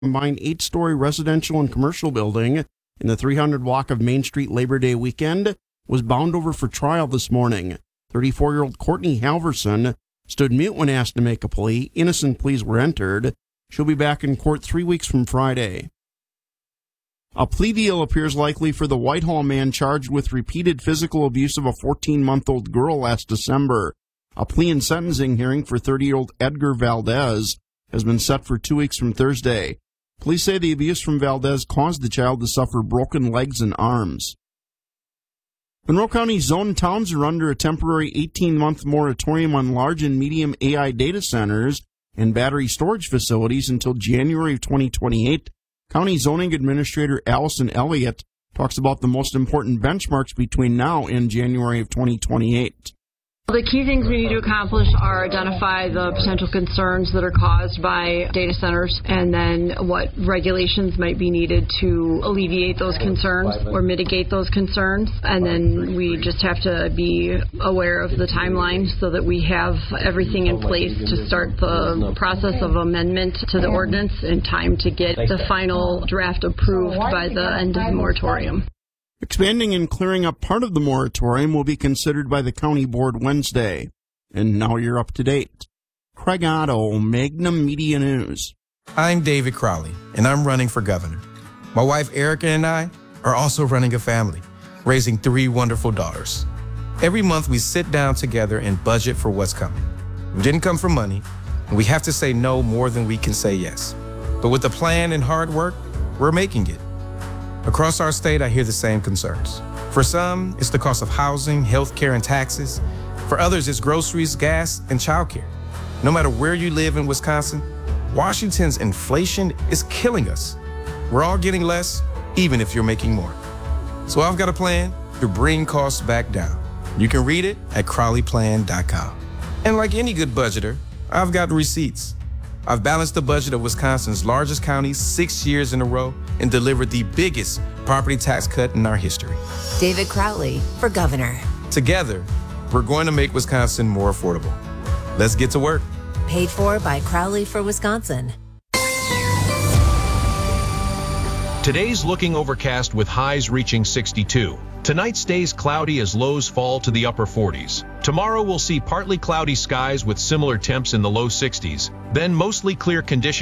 combined 8-story residential and commercial building in the 300 block of Main Street Labor Day weekend was bound over for trial this morning. 34-year-old Courtney Halverson stood mute when asked to make a plea. Innocent pleas were entered. She'll be back in court 3 weeks from Friday. A plea deal appears likely for the Whitehall man charged with repeated physical abuse of a 14-month-old girl last December. A plea and sentencing hearing for 30-year-old Edgar Valdez has been set for 2 weeks from Thursday. Police say the abuse from Valdez caused the child to suffer broken legs and arms. Monroe County's zoned towns are under a temporary 18-month moratorium on large and medium AI data centers and battery storage facilities until January of 2028. County Zoning Administrator Allison Elliott talks about the most important benchmarks between now and January of 2028. The key things we need to accomplish are identify the potential concerns that are caused by data centers and then what regulations might be needed to alleviate those concerns or mitigate those concerns. And then we just have to be aware of the timeline so that we have everything in place to start the process of amendment to the ordinance in time to get the final draft approved by the end of the moratorium. Expanding and clearing up part of the moratorium will be considered by the county board Wednesday. And now you're up to date. Craig Otto, Magnum Media News. I'm David Crowley, and I'm running for governor. My wife Erica and I are also running a family, raising 3 wonderful daughters. Every month we sit down together and budget for what's coming. We didn't come for money, and we have to say no more than we can say yes. But with a plan and hard work, we're making it. Across our state, I hear the same concerns. For some, it's the cost of housing, health care, and taxes. For others, it's groceries, gas, and childcare. No matter where you live in Wisconsin, Washington's inflation is killing us. We're all getting less, even if you're making more. So I've got a plan to bring costs back down. You can read it at CrowleyPlan.com. And like any good budgeter, I've got receipts. I've balanced the budget of Wisconsin's largest county 6 years in a row and delivered the biggest property tax cut in our history. David Crowley for governor. Together, we're going to make Wisconsin more affordable. Let's get to work. Paid for by Crowley for Wisconsin. Today's looking overcast with highs reaching 62. Tonight stays cloudy as lows fall to the upper 40s. Tomorrow we'll see partly cloudy skies with similar temps in the low 60s, then mostly clear conditions.